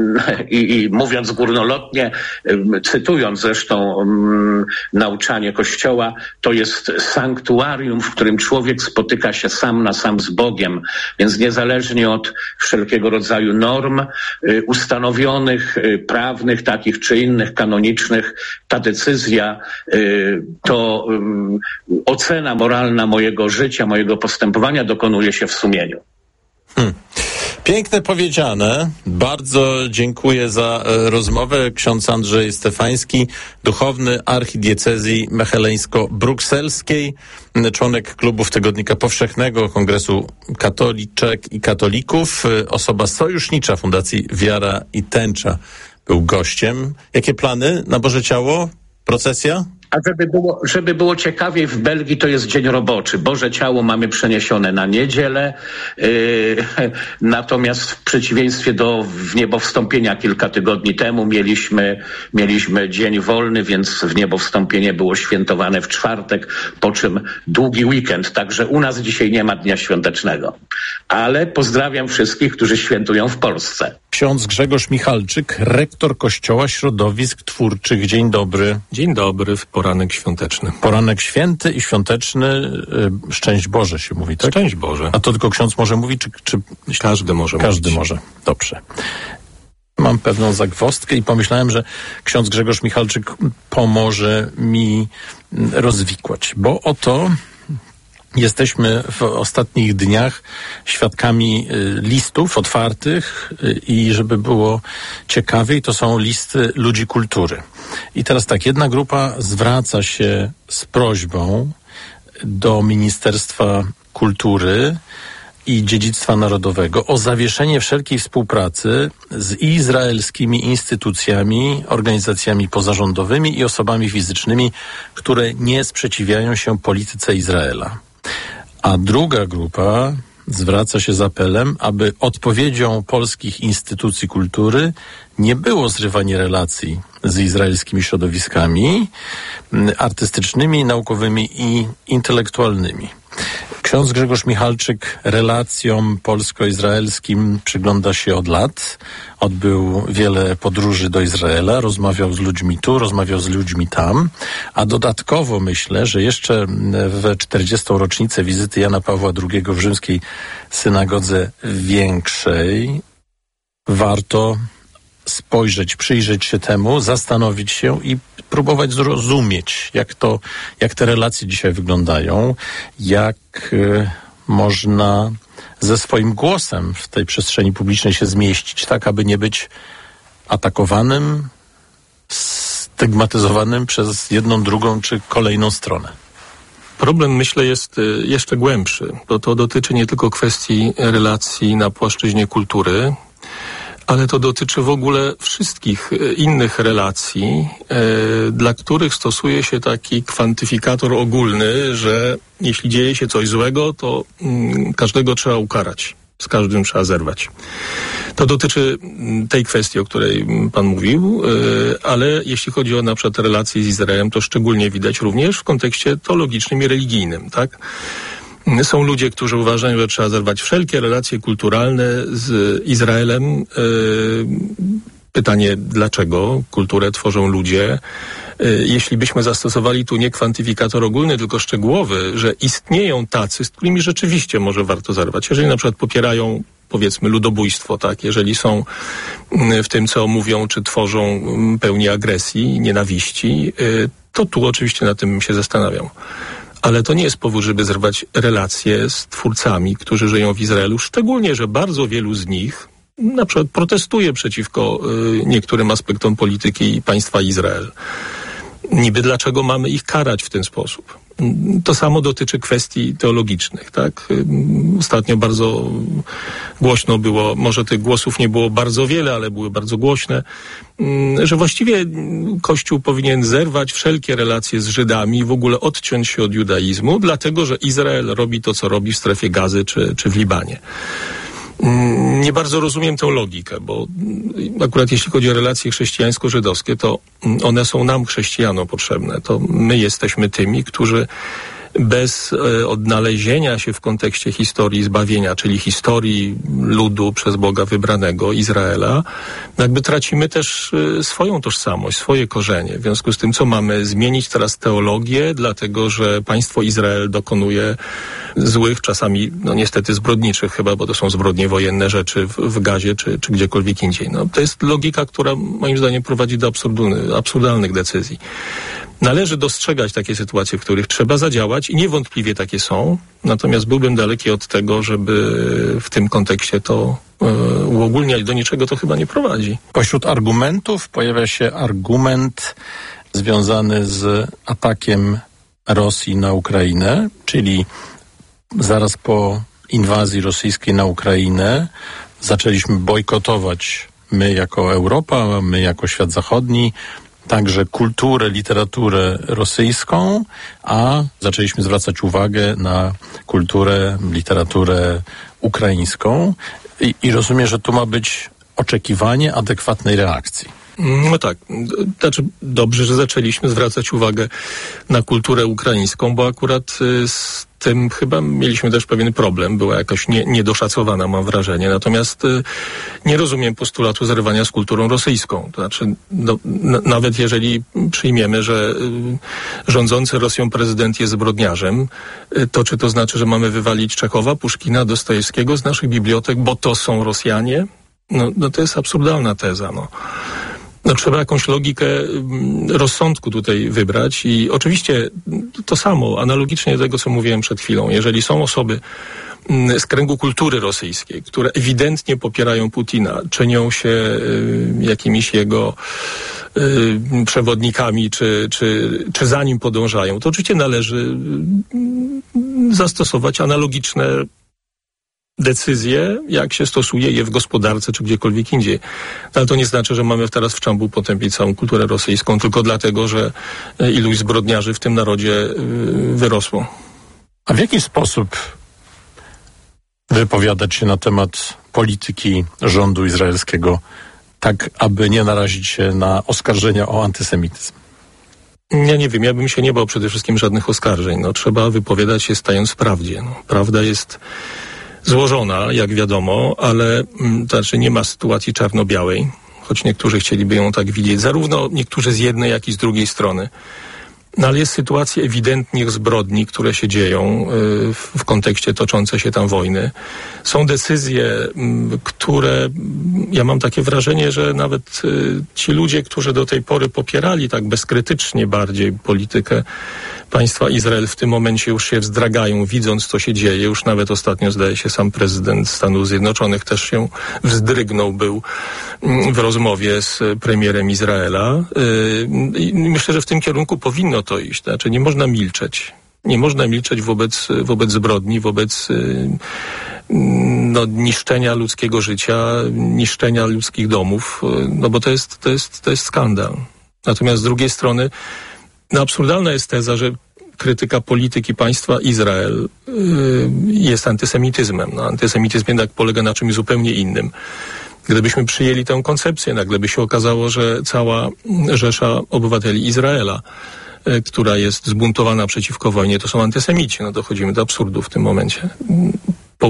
I, i mówiąc górnolotnie, cytując zresztą um, nauczanie Kościoła, to jest sanktuarium, w którym człowiek spotyka się sam na sam z Bogiem. Więc niezależnie od wszelkiego rodzaju norm y, ustanowionych, y, prawnych, takich czy innych, kanonicznych, ta decyzja, y, to y, ocena moralna mojego życia, mojego postępowania dokonuje się w sumieniu. Hmm. Piękne powiedziane. Bardzo dziękuję za e, rozmowę. Ksiądz Andrzej Stefański, duchowny archidiecezji mecheleńsko-brukselskiej, członek klubów Tygodnika Powszechnego, Kongresu Katoliczek i Katolików, e, osoba sojusznicza Fundacji Wiara i Tęcza, był gościem. Jakie plany na Boże Ciało? Procesja? A żeby było, żeby było ciekawiej, w Belgii to jest dzień roboczy. Boże Ciało mamy przeniesione na niedzielę, yy, natomiast w przeciwieństwie do wniebowstąpienia kilka tygodni temu mieliśmy, mieliśmy dzień wolny, więc wniebowstąpienie było świętowane w czwartek, po czym długi weekend. Także u nas dzisiaj nie ma dnia świątecznego. Ale pozdrawiam wszystkich, którzy świętują w Polsce. Ksiądz Grzegorz Michalczyk, rektor Kościoła Środowisk Twórczych. Dzień dobry. Dzień dobry, w poranek świąteczny. Poranek święty i świąteczny. Yy, szczęść Boże się mówi, tak? Szczęść Boże. A to tylko ksiądz może mówić, czy... czy... Każdy może Każdy mówić. może. Dobrze. Mam pewną zagwozdkę i pomyślałem, że ksiądz Grzegorz Michalczyk pomoże mi rozwikłać, bo oto jesteśmy w ostatnich dniach świadkami listów otwartych i żeby było ciekawiej, to są listy ludzi kultury. I teraz tak, jedna grupa zwraca się z prośbą do Ministerstwa Kultury i Dziedzictwa Narodowego o zawieszenie wszelkiej współpracy z izraelskimi instytucjami, organizacjami pozarządowymi i osobami fizycznymi, które nie sprzeciwiają się polityce Izraela. A druga grupa zwraca się z apelem, aby odpowiedzią polskich instytucji kultury nie było zrywanie relacji z izraelskimi środowiskami artystycznymi, naukowymi i intelektualnymi. Ksiądz Grzegorz Michalczyk relacjom polsko-izraelskim przygląda się od lat. Odbył wiele podróży do Izraela, rozmawiał z ludźmi tu, rozmawiał z ludźmi tam, a dodatkowo myślę, że jeszcze w czterdziestą rocznicę wizyty Jana Pawła drugiego w rzymskiej synagodze większej warto spojrzeć, przyjrzeć się temu, zastanowić się i próbować zrozumieć, jak to, jak te relacje dzisiaj wyglądają, jak y, można ze swoim głosem w tej przestrzeni publicznej się zmieścić, tak aby nie być atakowanym, stygmatyzowanym przez jedną, drugą czy kolejną stronę. Problem, myślę, jest jeszcze głębszy, bo to dotyczy nie tylko kwestii relacji na płaszczyźnie kultury, ale to dotyczy w ogóle wszystkich innych relacji, e, dla których stosuje się taki kwantyfikator ogólny, że jeśli dzieje się coś złego, to mm, każdego trzeba ukarać. Z każdym trzeba zerwać. To dotyczy tej kwestii, o której pan mówił, e, ale jeśli chodzi o na przykład relacje z Izraelem, to szczególnie widać również w kontekście teologicznym i religijnym, tak? Są ludzie, którzy uważają, że trzeba zerwać wszelkie relacje kulturalne z Izraelem, Pytanie, dlaczego kulturę tworzą ludzie? Jeśli byśmy zastosowali tu nie kwantyfikator ogólny, tylko szczegółowy, że istnieją tacy, z którymi rzeczywiście może warto zerwać. Jeżeli na przykład popierają, powiedzmy, ludobójstwo, tak, jeżeli są w tym, co mówią, czy tworzą pełni agresji, nienawiści, to tu oczywiście nad tym bym się zastanawiał. Ale to nie jest powód, żeby zerwać relacje z twórcami, którzy żyją w Izraelu, szczególnie, że bardzo wielu z nich na przykład protestuje przeciwko y, niektórym aspektom polityki państwa Izrael. Niby dlaczego mamy ich karać w ten sposób? To samo dotyczy kwestii teologicznych, tak? Ostatnio bardzo głośno było, może tych głosów nie było bardzo wiele, ale były bardzo głośne, że właściwie Kościół powinien zerwać wszelkie relacje z Żydami i w ogóle odciąć się od judaizmu, dlatego że Izrael robi to, co robi w strefie Gazy czy, czy w Libanie. Nie bardzo rozumiem tę logikę, bo akurat jeśli chodzi o relacje chrześcijańsko-żydowskie, to one są nam, chrześcijanom, potrzebne. To my jesteśmy tymi, którzy bez e, odnalezienia się w kontekście historii zbawienia, czyli historii ludu przez Boga wybranego, Izraela, jakby tracimy też e, swoją tożsamość, swoje korzenie. W związku z tym, co mamy zmienić teraz teologię, dlatego że państwo Izrael dokonuje złych, czasami, no niestety zbrodniczych chyba, bo to są zbrodnie wojenne rzeczy w, w Gazie czy, czy gdziekolwiek indziej. No, to jest logika, która moim zdaniem prowadzi do absurdalnych decyzji. Należy dostrzegać takie sytuacje, w których trzeba zadziałać i niewątpliwie takie są, natomiast byłbym daleki od tego, żeby w tym kontekście to e, uogólniać. Do niczego to chyba nie prowadzi. Pośród argumentów pojawia się argument związany z atakiem Rosji na Ukrainę, czyli zaraz po inwazji rosyjskiej na Ukrainę zaczęliśmy bojkotować my jako Europa, my jako świat zachodni, także kulturę, literaturę rosyjską, a zaczęliśmy zwracać uwagę na kulturę, literaturę ukraińską i, i rozumiem, że tu ma być oczekiwanie adekwatnej reakcji. No tak, znaczy dobrze, że zaczęliśmy zwracać uwagę na kulturę ukraińską, bo akurat z tym chyba mieliśmy też pewien problem, była jakoś nie, niedoszacowana, mam wrażenie, natomiast nie rozumiem postulatu zerwania z kulturą rosyjską, to znaczy no, n- nawet jeżeli przyjmiemy, że y, rządzący Rosją prezydent jest zbrodniarzem, y, to czy to znaczy, że mamy wywalić Czechowa, Puszkina, Dostojewskiego z naszych bibliotek, bo to są Rosjanie? No, no to jest absurdalna teza, no. No, trzeba jakąś logikę rozsądku tutaj wybrać i oczywiście to samo, analogicznie do tego, co mówiłem przed chwilą. Jeżeli są osoby z kręgu kultury rosyjskiej, które ewidentnie popierają Putina, czynią się y, jakimiś jego y, przewodnikami, czy, czy, czy za nim podążają, to oczywiście należy y, zastosować analogiczne decyzje, jak się stosuje je w gospodarce czy gdziekolwiek indziej. Ale to nie znaczy, że mamy teraz w czambu potępić całą kulturę rosyjską tylko dlatego, że iluś zbrodniarzy w tym narodzie wyrosło. A w jaki sposób wypowiadać się na temat polityki rządu izraelskiego, tak aby nie narazić się na oskarżenia o antysemityzm? Ja nie wiem, ja bym się nie bał przede wszystkim żadnych oskarżeń. No, trzeba wypowiadać się stając w prawdzie. No, prawda jest złożona, jak wiadomo, ale to znaczy nie ma sytuacji czarno-białej, choć niektórzy chcieliby ją tak widzieć, zarówno niektórzy z jednej, jak i z drugiej strony. No ale jest sytuacja ewidentnych zbrodni, które się dzieją y, w, w kontekście toczącej się tam wojny. Są decyzje, y, które, ja mam takie wrażenie, że nawet y, ci ludzie, którzy do tej pory popierali tak bezkrytycznie bardziej politykę państwa Izrael, w tym momencie już się wzdragają, widząc, co się dzieje. Już nawet ostatnio, zdaje się, sam prezydent Stanów Zjednoczonych też się wzdrygnął, był w rozmowie z premierem Izraela. I myślę, że w tym kierunku powinno to iść. Znaczy, nie można milczeć. Nie można milczeć wobec, wobec zbrodni, wobec no, niszczenia ludzkiego życia, niszczenia ludzkich domów, no bo to jest, to jest, to jest skandal. Natomiast z drugiej strony no, absurdalna jest teza, że krytyka polityki państwa Izrael y, jest antysemityzmem. No, antysemityzm jednak polega na czymś zupełnie innym. Gdybyśmy przyjęli tę koncepcję, nagle by się okazało, że cała rzesza obywateli Izraela, y, która jest zbuntowana przeciwko wojnie, to są antysemici. No dochodzimy do absurdu w tym momencie. Po,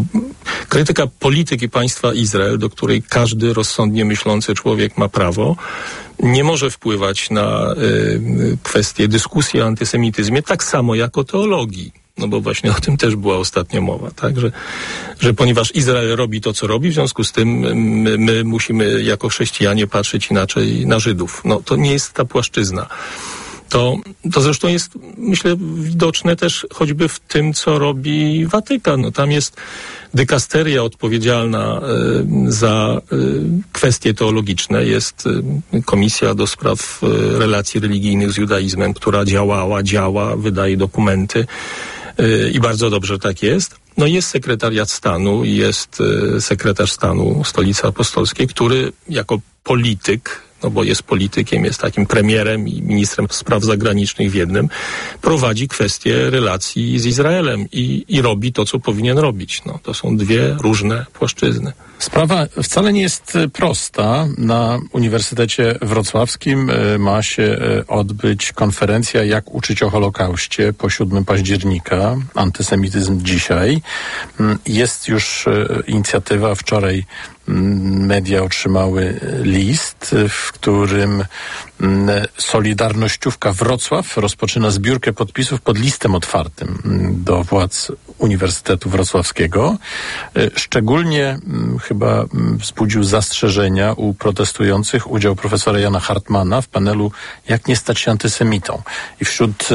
Krytyka polityki państwa Izrael, do której każdy rozsądnie myślący człowiek ma prawo, nie może wpływać na y, kwestię dyskusji o antysemityzmie, tak samo jak o teologii. No bo właśnie o tym też była ostatnio mowa, tak? Że, że ponieważ Izrael robi to, co robi, w związku z tym my, my musimy jako chrześcijanie patrzeć inaczej na Żydów. No to nie jest ta płaszczyzna. To, to zresztą jest, myślę, widoczne też choćby w tym, co robi Watykan. No, tam jest dykasteria odpowiedzialna y, za y, kwestie teologiczne. Jest y, Komisja do Spraw y, Relacji Religijnych z Judaizmem, która działała, działa, wydaje dokumenty y, i bardzo dobrze tak jest. No jest sekretariat stanu, jest y, sekretarz stanu Stolicy Apostolskiej, który jako polityk, no bo jest politykiem, jest takim premierem i ministrem spraw zagranicznych w jednym, prowadzi kwestię relacji z Izraelem i, i robi to, co powinien robić. No, to są dwie różne płaszczyzny. Sprawa wcale nie jest prosta. Na Uniwersytecie Wrocławskim ma się odbyć konferencja Jak uczyć o Holokauście po siódmego października. Antysemityzm dzisiaj. Jest już inicjatywa. Wczoraj media otrzymały list, w którym Solidarnościówka Wrocław rozpoczyna zbiórkę podpisów pod listem otwartym do władz Uniwersytetu Wrocławskiego. Szczególnie chyba wzbudził zastrzeżenia u protestujących udział profesora Jana Hartmana w panelu Jak nie stać się antysemitą. I wśród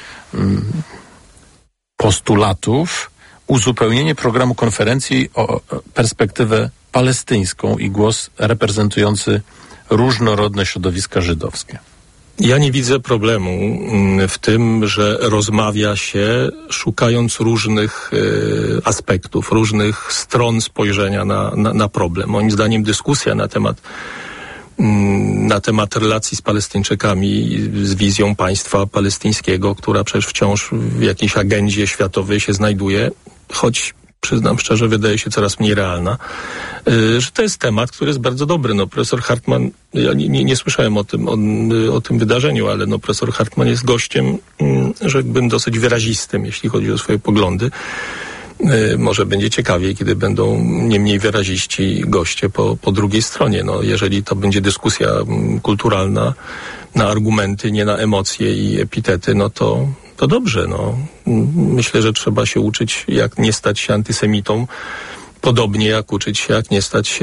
postulatów uzupełnienie programu konferencji o perspektywę palestyńską i głos reprezentujący różnorodne środowiska żydowskie. Ja nie widzę problemu w tym, że rozmawia się szukając różnych y, aspektów, różnych stron spojrzenia na, na, na problem. Moim zdaniem dyskusja na temat na temat relacji z Palestyńczykami, z wizją państwa palestyńskiego, która przecież wciąż w jakiejś agendzie światowej się znajduje, choć przyznam szczerze, wydaje się coraz mniej realna, yy, że to jest temat, który jest bardzo dobry. No, profesor Hartman, ja nie, nie, nie słyszałem o tym, o, o tym wydarzeniu, ale no, profesor Hartman jest gościem, yy, rzekłbym, dosyć wyrazistym, jeśli chodzi o swoje poglądy. Yy, może będzie ciekawiej, kiedy będą nie mniej wyraziści goście po, po drugiej stronie. No, jeżeli to będzie dyskusja yy, kulturalna na argumenty, nie na emocje i epitety, no to To dobrze, no. Myślę, że trzeba się uczyć, jak nie stać się antysemitą, podobnie jak uczyć się, jak nie stać się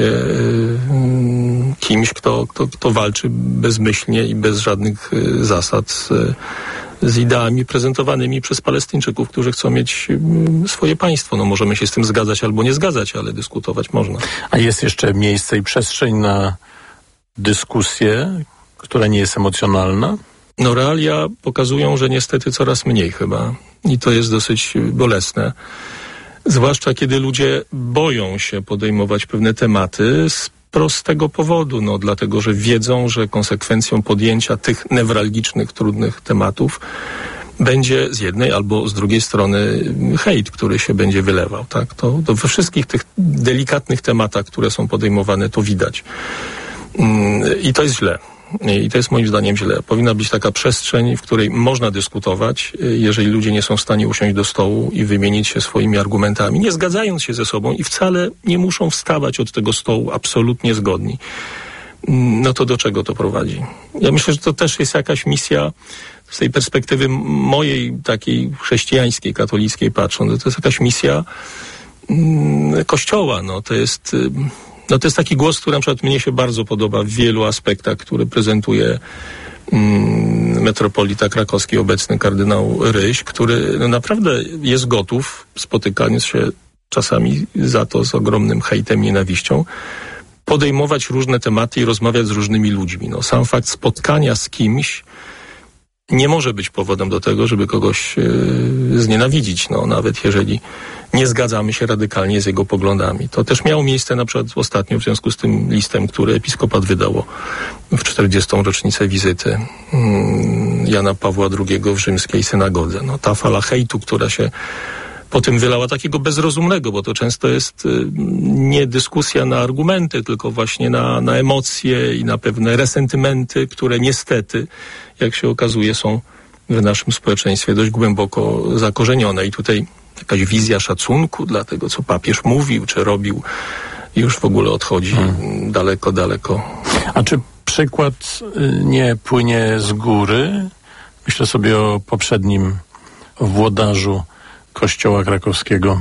yy, kimś, kto, kto, kto walczy bezmyślnie i bez żadnych yy, zasad z, z ideami prezentowanymi przez Palestyńczyków, którzy chcą mieć yy, swoje państwo. No, możemy się z tym zgadzać albo nie zgadzać, ale dyskutować można. A jest jeszcze miejsce i przestrzeń na dyskusję, która nie jest emocjonalna? No realia pokazują, że niestety coraz mniej chyba. I to jest dosyć bolesne. Zwłaszcza kiedy ludzie boją się podejmować pewne tematy z prostego powodu. No dlatego, że wiedzą, że konsekwencją podjęcia tych newralgicznych, trudnych tematów będzie z jednej albo z drugiej strony hejt, który się będzie wylewał. Tak? To, to we wszystkich tych delikatnych tematach, które są podejmowane, to widać. I to jest źle. I to jest moim zdaniem źle. Powinna być taka przestrzeń, w której można dyskutować, jeżeli ludzie nie są w stanie usiąść do stołu i wymienić się swoimi argumentami, nie zgadzając się ze sobą i wcale nie muszą wstawać od tego stołu absolutnie zgodni. No to do czego to prowadzi? Ja myślę, że to też jest jakaś misja z tej perspektywy mojej takiej chrześcijańskiej, katolickiej patrząc, to jest jakaś misja mm, Kościoła. No to jest... No to jest taki głos, który na przykład mnie się bardzo podoba w wielu aspektach, który prezentuje mm, metropolita krakowski, obecny kardynał Ryś, który no, naprawdę jest gotów, spotykając się czasami za to z ogromnym hejtem, nienawiścią, podejmować różne tematy i rozmawiać z różnymi ludźmi. No, sam fakt spotkania z kimś nie może być powodem do tego, żeby kogoś yy, znienawidzić, no, nawet jeżeli nie zgadzamy się radykalnie z jego poglądami. To też miało miejsce na przykład ostatnio w związku z tym listem, który episkopat wydało w czterdziestą rocznicę wizyty yy, Jana Pawła drugiego w rzymskiej synagodze. No, ta fala hejtu, która się po tym wylała, takiego bezrozumnego, bo to często jest y, nie dyskusja na argumenty, tylko właśnie na, na emocje i na pewne resentymenty, które niestety, jak się okazuje, są w naszym społeczeństwie dość głęboko zakorzenione. I tutaj jakaś wizja szacunku dla tego, co papież mówił czy robił, już w ogóle odchodzi hmm. daleko, daleko. A czy przykład nie płynie z góry? Myślę sobie o poprzednim włodarzu kościoła krakowskiego,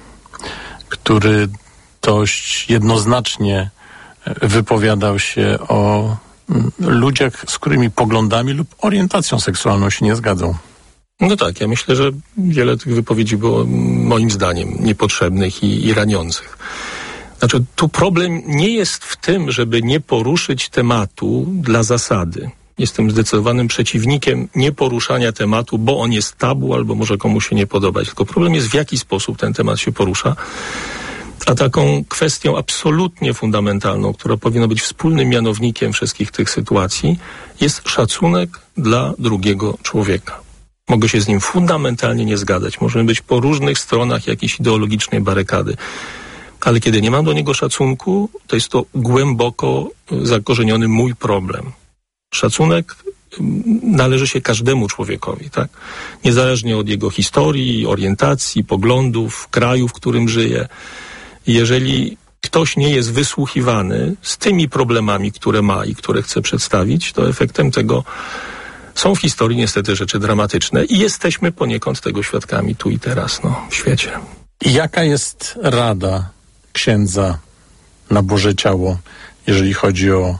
który dość jednoznacznie wypowiadał się o ludziach, z którymi poglądami lub orientacją seksualną się nie zgadzał. No tak, ja myślę, że wiele tych wypowiedzi było moim zdaniem niepotrzebnych i, i raniących. Znaczy, tu problem nie jest w tym, żeby nie poruszyć tematu dla zasady. Jestem zdecydowanym przeciwnikiem nieporuszania tematu, bo on jest tabu albo może komuś się nie podobać. Tylko problem jest, w jaki sposób ten temat się porusza. A taką kwestią absolutnie fundamentalną, która powinna być wspólnym mianownikiem wszystkich tych sytuacji, jest szacunek dla drugiego człowieka. Mogę się z nim fundamentalnie nie zgadzać. Możemy być po różnych stronach jakiejś ideologicznej barykady. Ale kiedy nie mam do niego szacunku, to jest to głęboko zakorzeniony mój problem. Szacunek należy się każdemu człowiekowi, tak? Niezależnie od jego historii, orientacji, poglądów, kraju, w którym żyje. Jeżeli ktoś nie jest wysłuchiwany z tymi problemami, które ma i które chce przedstawić, to efektem tego są w historii niestety rzeczy dramatyczne i jesteśmy poniekąd tego świadkami tu i teraz, no, w świecie. I jaka jest rada księdza na Boże Ciało, jeżeli chodzi o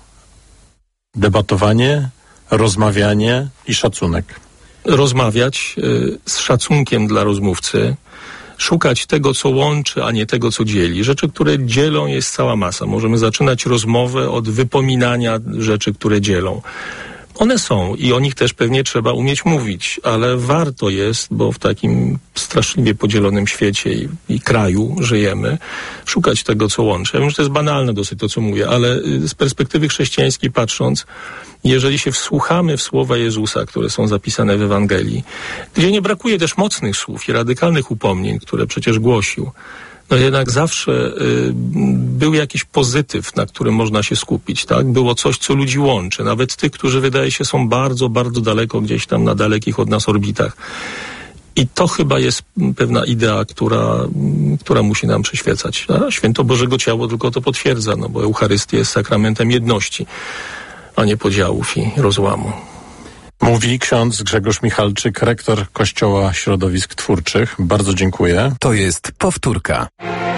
debatowanie, rozmawianie i szacunek? Rozmawiać y, z szacunkiem dla rozmówcy, szukać tego, co łączy, a nie tego, co dzieli. Rzeczy, które dzielą, jest cała masa. Możemy zaczynać rozmowę od wypominania rzeczy, które dzielą. One są i o nich też pewnie trzeba umieć mówić, ale warto jest, bo w takim straszliwie podzielonym świecie i, i kraju żyjemy, szukać tego, co łączy. Ja wiem, że to jest banalne dosyć to, co mówię, ale z perspektywy chrześcijańskiej patrząc, jeżeli się wsłuchamy w słowa Jezusa, które są zapisane w Ewangelii, gdzie nie brakuje też mocnych słów i radykalnych upomnień, które przecież głosił, no jednak zawsze y, był jakiś pozytyw, na którym można się skupić, tak? Było coś, co ludzi łączy, nawet tych, którzy wydaje się są bardzo, bardzo daleko, gdzieś tam na dalekich od nas orbitach. I to chyba jest pewna idea, która, która musi nam przyświecać. A święto Bożego Ciało tylko to potwierdza, no bo Eucharystia jest sakramentem jedności, a nie podziałów i rozłamu. Mówi ksiądz Grzegorz Michalczyk, rektor Kościoła Środowisk Twórczych. Bardzo dziękuję. To jest powtórka.